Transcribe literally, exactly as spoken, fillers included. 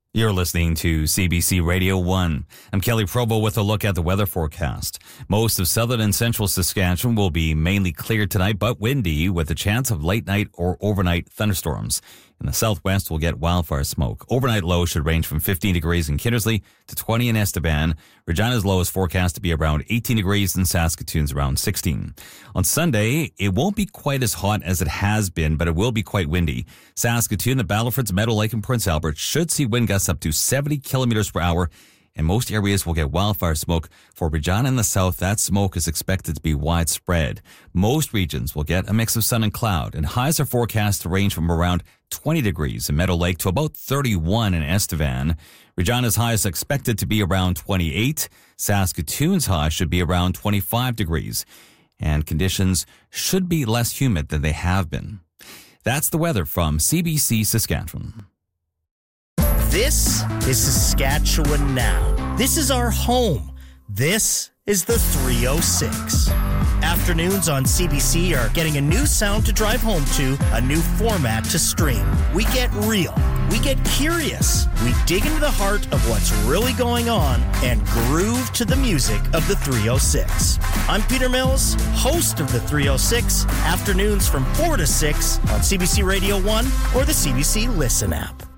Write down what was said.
You're listening to C B C Radio one. I'm Kelly Provo with a look at the weather forecast. Most of southern and central Saskatchewan will be mainly clear tonight, but windy with a chance of late night or overnight thunderstorms. In the southwest, we'll get wildfire smoke. Overnight lows should range from fifteen degrees in Kindersley to twenty in Estevan. Regina's low is forecast to be around eighteen degrees and Saskatoon's around sixteen. On Sunday, it won't be quite as hot as it has been, but it will be quite windy. Saskatoon, the Battlefords, Meadow Lake, and Prince Albert should see wind gusts up to seventy kilometers per hour. And most areas will get wildfire smoke. For Regina in the south, that smoke is expected to be widespread. Most regions will get a mix of sun and cloud, and highs are forecast to range from around twenty degrees in Meadow Lake to about thirty-one in Estevan. Regina's high is expected to be around twenty-eight. Saskatoon's high should be around twenty-five degrees. And conditions should be less humid than they have been. That's the weather from C B C Saskatchewan. This is Saskatchewan Now. This is our home. This is the three oh six. Afternoons on C B C are getting a new sound to drive home to, a new format to stream. We get real. We get curious. We dig into the heart of what's really going on and groove to the music of the three oh six. I'm Peter Mills, host of the three oh six, afternoons from four to six on C B C Radio one or the C B C Listen app.